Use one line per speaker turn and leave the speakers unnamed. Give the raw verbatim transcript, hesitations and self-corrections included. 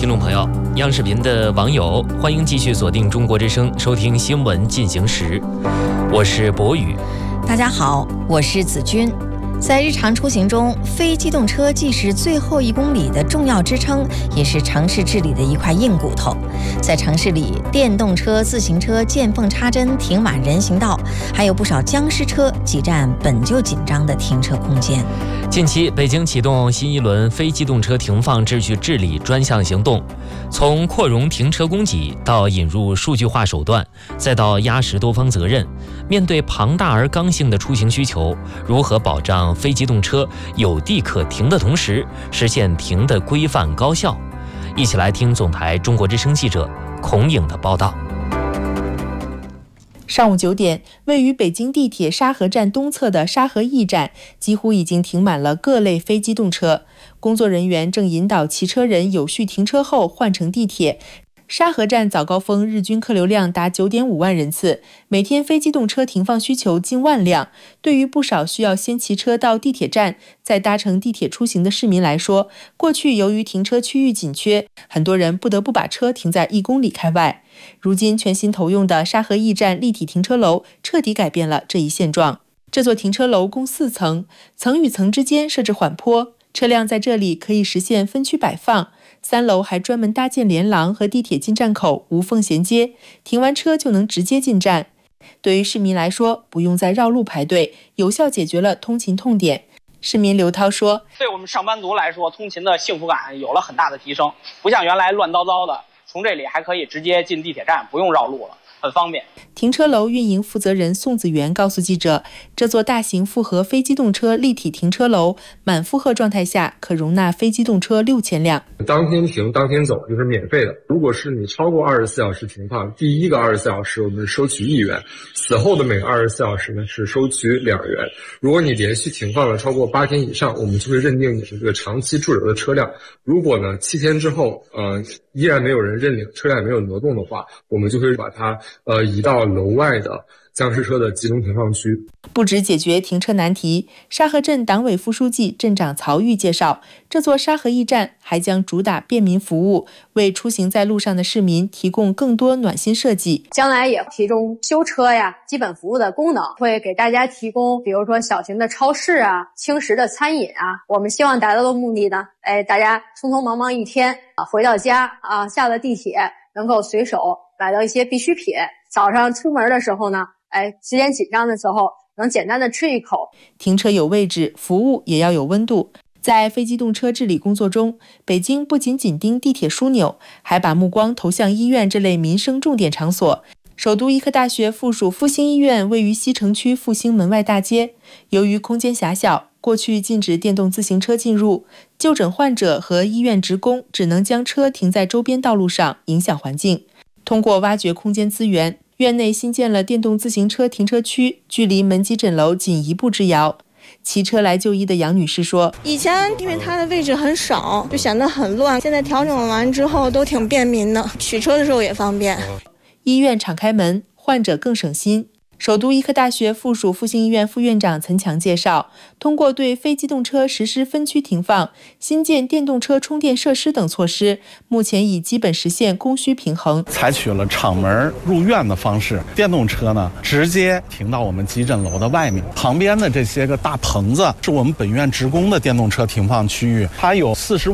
听众朋友，央视频的网友，欢迎继续锁定中国之声，收听新闻进行时。我是博宇。
大家好，我是子君。在日常出行中，非机动车既是最后一公里的重要支撑，也是城市治理的一块硬骨头。在城市里，电动车、自行车见缝插针停满人行道，还有不少僵尸车挤占本就紧张的停车空间。
近期，北京启动新一轮非机动车停放秩序治理专项行动，从扩容停车供给到引入数据化手段，再到压实多方责任。面对庞大而刚性的出行需求，如何保障非机动车有地可停的同时，实现停的规范高效？一起来听总台中国之声记者孔颖的报道。
上午九点，位于北京地铁沙河站东侧的沙河驿站几乎已经停满了各类非机动车，工作人员正引导骑车人有序停车后换乘地铁。沙河站早高峰日均客流量达 九点五万人次，每天非机动车停放需求近万辆。对于不少需要先骑车到地铁站再搭乘地铁出行的市民来说，过去由于停车区域紧缺，很多人不得不把车停在一公里开外。如今全新投用的沙河驿站立体停车楼彻底改变了这一现状。这座停车楼共四层，层与层之间设置缓坡，车辆在这里可以实现分区摆放。三楼还专门搭建连廊和地铁进站口无缝衔接，停完车就能直接进站。对于市民来说，不用再绕路排队，有效解决了通勤痛点。市民刘涛说，
对我们上班族来说，通勤的幸福感有了很大的提升，不像原来乱糟糟的，从这里还可以直接进地铁站，不用绕路了，很方便。
停车楼运营负责人宋子元告诉记者，这座大型复合非机动车立体停车楼满负荷状态下可容纳非机动车六千辆，
当天停当天走，就是免费的。如果是你超过二十四小时停放，第一个二十四小时我们收取一元，此后的每个二十四小时呢是收取两元。如果你连续停放了超过八天以上，我们就会认定你是这个长期驻留的车辆。如果呢七天之后呃依然没有人认领，车辆没有挪动的话，我们就会把它呃移到楼外的僵尸车的集中停放区。
不止解决停车难题，沙河镇党委副书记、镇长曹玉介绍，这座沙河驿站还将主打便民服务，为出行在路上的市民提供更多暖心设计。
将来也提供修车呀、基本服务的功能，会给大家提供比如说小型的超市啊、轻食的餐饮啊。我们希望达到的目的呢，哎，大家匆匆忙忙一天啊，回到家啊，下了地铁能够随手买到一些必需品，早上出门的时候呢，哎，时间紧张的时候能简单的吃一口。
停车有位置，服务也要有温度。在非机动车治理工作中，北京不仅紧盯地铁枢纽，还把目光投向医院这类民生重点场所。首都医科大学附属复兴医院位于西城区复兴门外大街，由于空间狭小，过去禁止电动自行车进入，就诊患者和医院职工只能将车停在周边道路上，影响环境。通过挖掘空间资源，院内新建了电动自行车停车区，距离门急诊楼仅一步之遥。骑车来就医的杨女士说，
以前因为它的位置很少，就显得很乱，现在调整完之后都挺便民的，取车的时候也方便。
医院敞开门，患者更省心。首都医科大学附属复兴医院副院长岑强介绍，通过对非机动车实施分区停放、新建电动车充电设施等措施，目前已基本实现供需平衡。
采取了敞门入院的方式，电动车呢直接停到我们急诊楼的外面，旁边的这些个大棚子是我们本院职工的电动车停放区域，它有四十